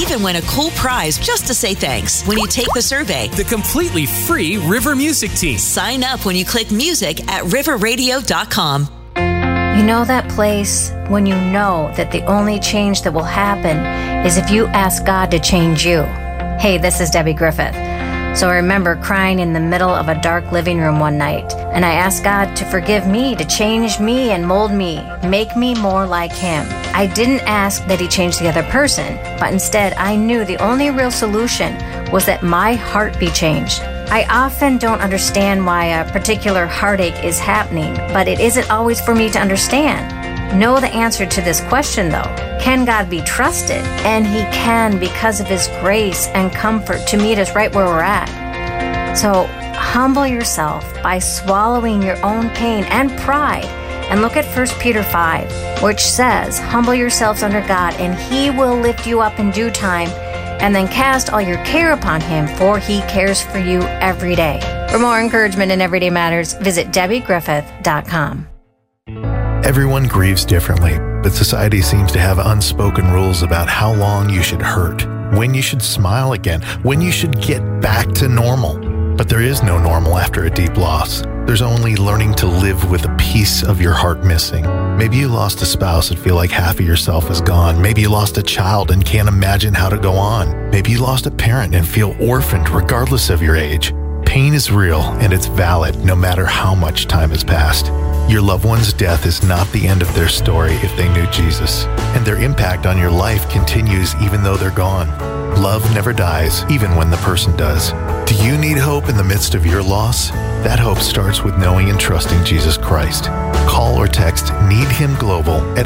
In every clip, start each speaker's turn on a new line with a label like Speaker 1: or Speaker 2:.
Speaker 1: even win a cool prize just to say thanks when you take the survey.
Speaker 2: The completely free River Music Team.
Speaker 1: Sign up when you click music at riverradio.com.
Speaker 3: You know that place when you know that the only change that will happen is if you ask God to change you. Hey, this is Debbie Griffith. So I remember crying in the middle of a dark living room one night, and I asked God to forgive me, to change me and mold me, make me more like Him. I didn't ask that He change the other person, but instead I knew the only real solution was that my heart be changed. I often don't understand why a particular heartache is happening, but it isn't always for me to understand. Know the answer to this question, though. Can God be trusted? And He can, because of His grace and comfort to meet us right where we're at. So humble yourself by swallowing your own pain and pride, and look at 1 Peter 5, which says, humble yourselves under God, and He will lift you up in due time, and then cast all your care upon Him, for He cares for you every day. For more encouragement in Everyday Matters, visit DebbieGriffith.com.
Speaker 4: Everyone grieves differently, but society seems to have unspoken rules about how long you should hurt, when you should smile again, when you should get back to normal. But there is no normal after a deep loss. There's only learning to live with a piece of your heart missing. Maybe you lost a spouse and feel like half of yourself is gone. Maybe you lost a child and can't imagine how to go on. Maybe you lost a parent and feel orphaned regardless of your age. Pain is real and it's valid no matter how much time has passed. Your loved one's death is not the end of their story if they knew Jesus, and their impact on your life continues even though they're gone. Love never dies, even when the person does. Do you need hope in the midst of your loss? That hope starts with knowing and trusting Jesus Christ. Call or text Need Him Global at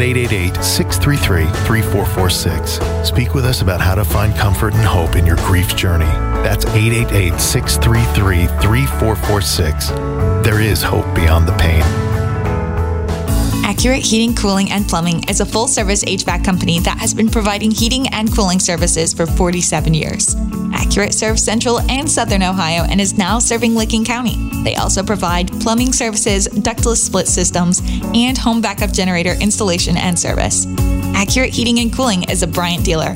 Speaker 4: 888-633-3446. Speak with us about how to find comfort and hope in your grief journey. That's 888-633-3446. There is hope beyond the pain.
Speaker 5: Accurate Heating, Cooling, and Plumbing is a full-service HVAC company that has been providing heating and cooling services for 47 years. Accurate serves Central and Southern Ohio and is now serving Licking County. They also provide plumbing services, ductless split systems, and home backup generator installation and service. Accurate Heating and Cooling is a Bryant dealer.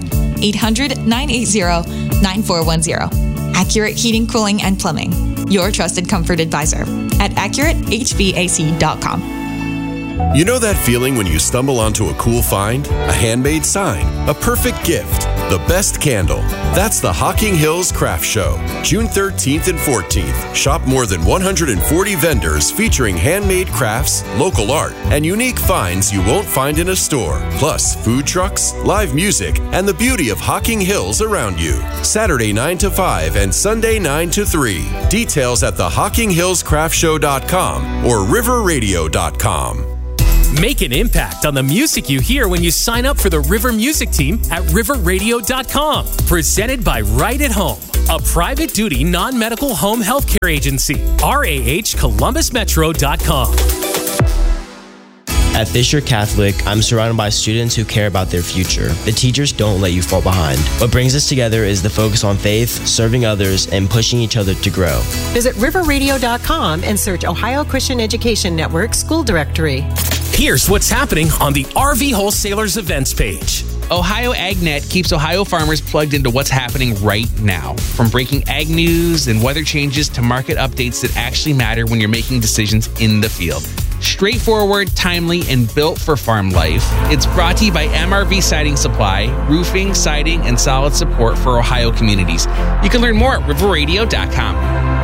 Speaker 5: 800-980-9410. Accurate Heating, Cooling, and Plumbing. Your trusted comfort advisor at AccurateHVAC.com.
Speaker 6: You know that feeling when you stumble onto a cool find? A handmade sign, a perfect gift, the best candle. That's the Hocking Hills Craft Show, June 13th and 14th. Shop more than 140 vendors featuring handmade crafts, local art, and unique finds you won't find in a store. Plus, food trucks, live music, and the beauty of Hocking Hills around you. Saturday 9 to 5 and Sunday 9 to 3. Details at theHockingHillsCraftShow.com or riverradio.com.
Speaker 2: Make an impact on the music you hear when you sign up for the River Music Team at riverradio.com. Presented by Right at Home, a private duty non-medical home healthcare agency. RAHColumbusmetro.com.
Speaker 7: At Fisher Catholic, I'm surrounded by students who care about their future. The teachers don't let you fall behind. What brings us together is the focus on faith, serving others, and pushing each other to grow.
Speaker 8: Visit riverradio.com and search Ohio Christian Education Network School Directory.
Speaker 2: Here's what's happening on the RV Wholesalers events page.
Speaker 9: Ohio AgNet keeps Ohio farmers plugged into what's happening right now. From breaking ag news and weather changes to market updates that actually matter when you're making decisions in the field. Straightforward, timely, and built for farm life. It's brought to you by MRV Siding Supply, roofing, siding, and solid support for Ohio communities. You can learn more at riverradio.com.